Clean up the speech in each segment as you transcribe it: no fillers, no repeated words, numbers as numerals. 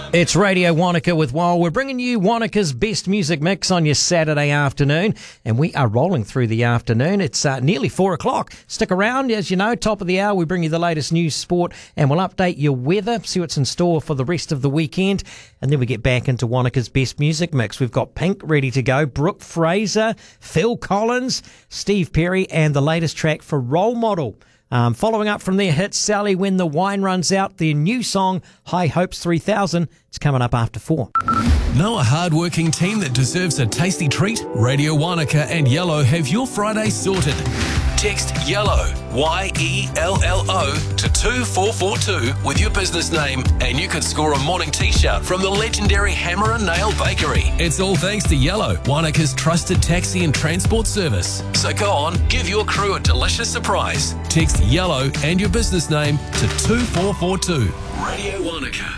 It's Radio Wanaka with Wild. We're bringing you Wanaka's best music mix on your Saturday afternoon, and we are rolling through the afternoon. It's nearly 4 o'clock. Stick around. As you know, top of the hour, we bring you the latest news, sport, and we'll update your weather, see what's in store for the rest of the weekend, and then we get back into Wanaka's best music mix. We've got Pink ready to go, Brooke Fraser, Phil Collins, Steve Perry, and the latest track for Role Model. Following up from their hit, Sally, When the Wine Runs Out, their new song, High Hopes 3000, it's coming up after 4. Know a hard-working team that deserves a tasty treat? Radio Wanaka and Yellow have your Friday sorted. Text YELLOW, YELLO, to 2442 with your business name, and you could score a morning t-shirt from the legendary Hammer and Nail Bakery. It's all thanks to Yellow, Wanaka's trusted taxi and transport service. So go on, give your crew a delicious surprise. Text YELLOW and your business name to 2442. Radio Wanaka.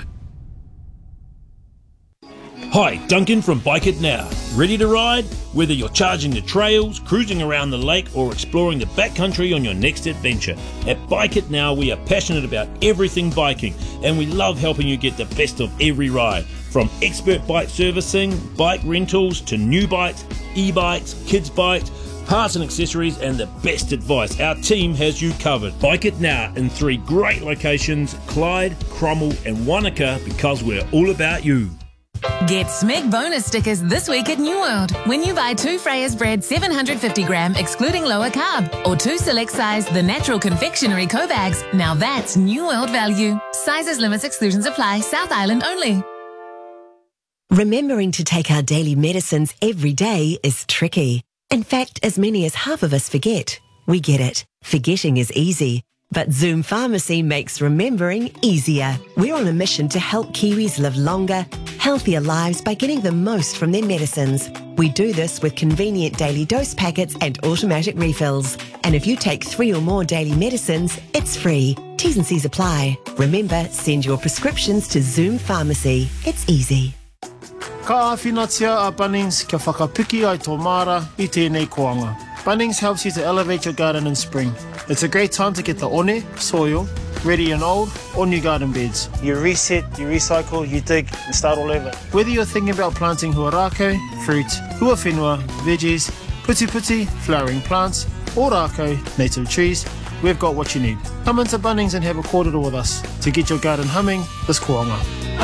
Hi, Duncan from Bike It Now. Ready to ride? Whether you're charging the trails, cruising around the lake, or exploring the backcountry on your next adventure, at Bike It Now we are passionate about everything biking, and we love helping you get the best of every ride. From expert bike servicing, bike rentals, to new bikes, e-bikes, kids bikes, parts and accessories, and the best advice. Our team has you covered. Bike It Now in 3 great locations, Clyde, Cromwell and Wanaka, because we're all about you. Get SMEG bonus stickers this week at New World when you buy 2 Freya's bread 750 gram excluding lower carb, or 2 select size The Natural Confectionery Co-Bags. Now that's New World value. Sizes, limits, exclusions apply. South Island only. Remembering to take our daily medicines every day is tricky. In fact, as many as half of us forget. We get it. Forgetting is easy. But Zoom Pharmacy makes remembering easier. We're on a mission to help Kiwis live longer, healthier lives by getting the most from their medicines. We do this with convenient daily dose packets and automatic refills. And if you take 3 or more daily medicines, it's free. T's and C's apply. Remember, send your prescriptions to Zoom Pharmacy. It's easy. Ka awhinatia a Bunnings kia whakapiki ai tō mara I tēnei koanga. Bunnings helps you to elevate your garden in spring. It's a great time to get the one, soil, ready in old or new garden beds. You reset, you recycle, you dig and start all over. Whether you're thinking about planting huarako, fruit, huawhenua, veggies, puti, flowering plants, or rako, native trees, we've got what you need. Come into Bunnings and have a kōrero with us to get your garden humming this koanga.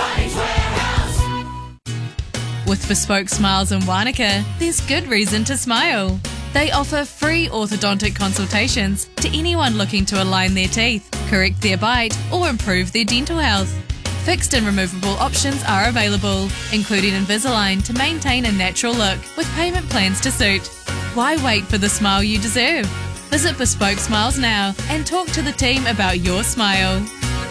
With Bespoke Smiles in Wanaka, there's good reason to smile. They offer free orthodontic consultations to anyone looking to align their teeth, correct their bite, or improve their dental health. Fixed and removable options are available, including Invisalign to maintain a natural look, with payment plans to suit. Why wait for the smile you deserve? Visit Bespoke Smiles now and talk to the team about your smile.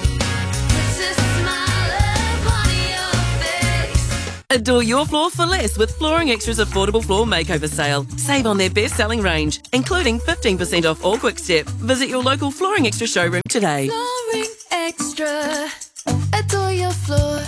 Adore your floor for less with Flooring Extra's affordable floor makeover sale. Save on their best-selling range, including 15% off all Quick Step. Visit your local Flooring Extra showroom today. Flooring Extra. Adore your floor.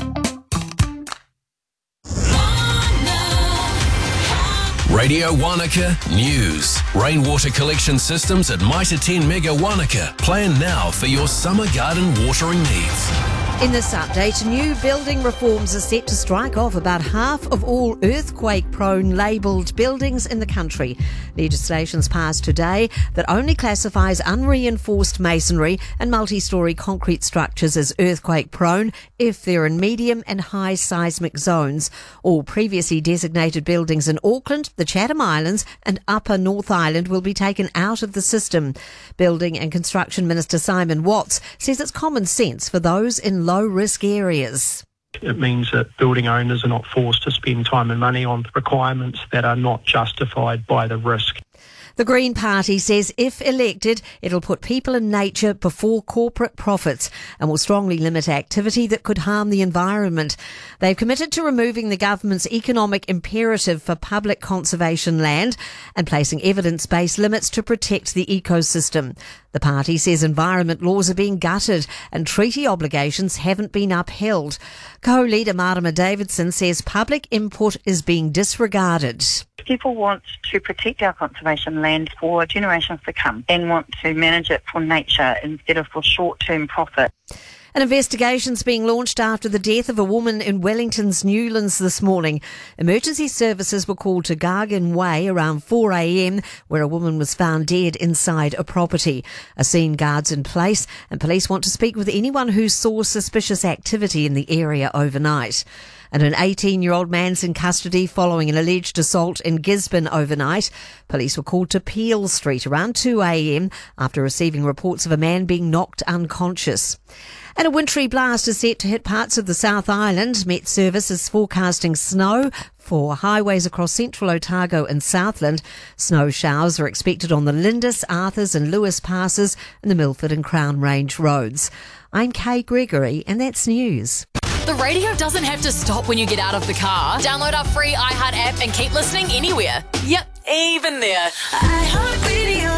Radio Wanaka News. Rainwater collection systems at Mitre 10 Mega Wanaka. Plan now for your summer garden watering needs. In this update, new building reforms are set to strike off about half of all earthquake-prone labelled buildings in the country. Legislation's passed today that only classifies unreinforced masonry and multi-storey concrete structures as earthquake-prone if they're in medium and high seismic zones. All previously designated buildings in Auckland, the Chatham Islands and Upper North Island will be taken out of the system. Building and Construction Minister Simon Watts says it's common sense for those in low-risk areas. It means that building owners are not forced to spend time and money on requirements that are not justified by the risk. The Green Party says if elected, it'll put people and nature before corporate profits and will strongly limit activity that could harm the environment. They've committed to removing the government's economic imperative for public conservation land and placing evidence-based limits to protect the ecosystem. The party says environment laws are being gutted and treaty obligations haven't been upheld. Co-leader Marama Davidson says public input is being disregarded. People want to protect our conservation land for generations to come and want to manage it for nature instead of for short-term profit. An investigation's being launched after the death of a woman in Wellington's Newlands this morning. Emergency services were called to Gargan Way around 4 a.m, where a woman was found dead inside a property. A scene guard's in place, and police want to speak with anyone who saw suspicious activity in the area overnight. And an 18-year-old man's in custody following an alleged assault in Gisborne overnight. Police were called to Peel Street around 2 a.m. after receiving reports of a man being knocked unconscious. And a wintry blast is set to hit parts of the South Island. Met Service is forecasting snow for highways across central Otago and Southland. Snow showers are expected on the Lindis, Arthurs and Lewis passes and the Milford and Crown Range roads. I'm Kay Gregory, and that's news. The radio doesn't have to stop when you get out of the car. Download our free iHeart app and keep listening anywhere. Yep, even there. iHeartRadio.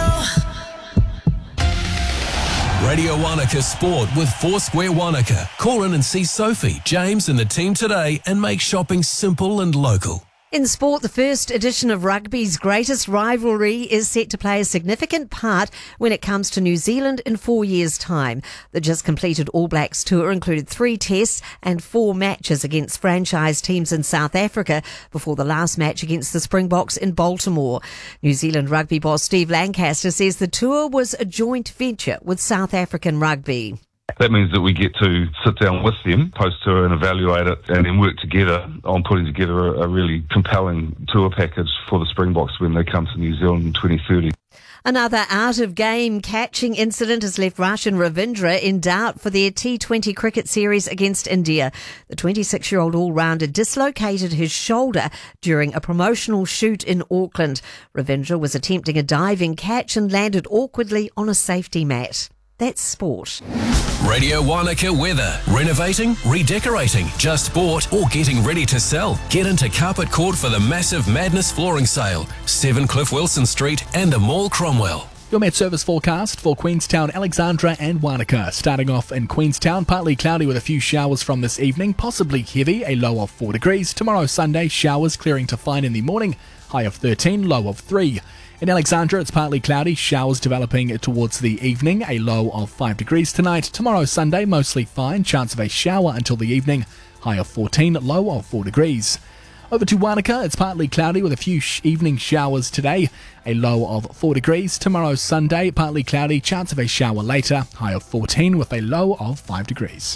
Radio Wanaka Sport with Foursquare Wanaka. Call in and see Sophie, James and the team today and make shopping simple and local. In sport, the first edition of rugby's greatest rivalry is set to play a significant part when it comes to New Zealand in 4 years' time. The just completed All Blacks tour included 3 tests and 4 matches against franchise teams in South Africa before the last match against the Springboks in Baltimore. New Zealand rugby boss Steve Lancaster says the tour was a joint venture with South African Rugby. That means that we get to sit down with them, post-tour and evaluate it, and then work together on putting together a really compelling tour package for the Springboks when they come to New Zealand in 2030. Another out-of-game catching incident has left Rachin Ravindra in doubt for their T20 cricket series against India. The 26-year-old all-rounder dislocated his shoulder during a promotional shoot in Auckland. Ravindra was attempting a diving catch and landed awkwardly on a safety mat. That's sport. Radio Wanaka weather. Renovating, redecorating, just bought or getting ready to sell. Get into Carpet Court for the massive Madness flooring sale. 7 Cliff Wilson Street and the Mall Cromwell. Your Met Service forecast for Queenstown, Alexandra and Wanaka. Starting off in Queenstown, partly cloudy with a few showers from this evening, possibly heavy, a low of 4 degrees. Tomorrow Sunday, showers clearing to fine in the morning, high of 13, low of 3. In Alexandra, it's partly cloudy, showers developing towards the evening, a low of 5 degrees tonight. Tomorrow Sunday, mostly fine, chance of a shower until the evening, high of 14, low of 4 degrees. Over to Wanaka, it's partly cloudy with a few evening showers today, a low of 4 degrees. Tomorrow Sunday, partly cloudy, chance of a shower later, high of 14 with a low of 5 degrees.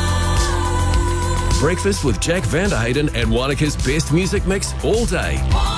Breakfast with Jack Vanderhayden and Wanaka's best music mix all day.